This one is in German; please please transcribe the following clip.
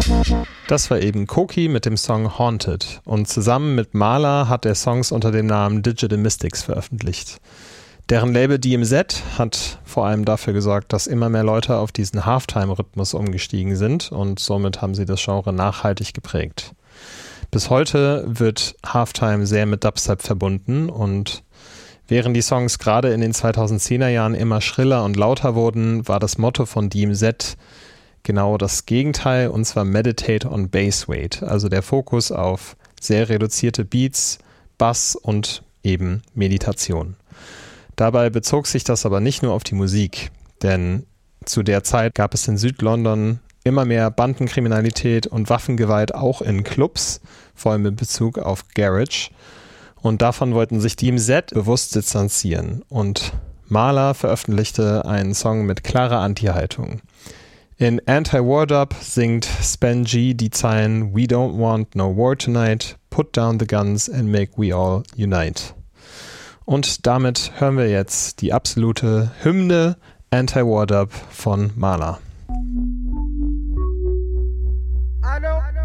Das war eben Koki mit dem Song Haunted und zusammen mit Mahler hat er Songs unter dem Namen Digital Mystics veröffentlicht. Deren Label DMZ hat vor allem dafür gesorgt, dass immer mehr Leute auf diesen Halftime-Rhythmus umgestiegen sind und somit haben sie das Genre nachhaltig geprägt. Bis heute wird Halftime sehr mit Dubstep verbunden und während die Songs gerade in den 2010er Jahren immer schriller und lauter wurden, war das Motto von DMZ genau das Gegenteil, und zwar Meditate on Bass Weight, also der Fokus auf sehr reduzierte Beats, Bass und eben Meditation. Dabei bezog sich das aber nicht nur auf die Musik, denn zu der Zeit gab es in Südlondon immer mehr Bandenkriminalität und Waffengewalt auch in Clubs, vor allem in Bezug auf Garage. Und davon wollten sich DMZ bewusst distanzieren. Und Mahler veröffentlichte einen Song mit klarer Anti-Haltung. In Anti-War Dub singt Spen G die Zeilen "We don't want no war tonight, put down the guns and make we all unite." Und damit hören wir jetzt die absolute Hymne Anti-War Dub von Mahler. I don't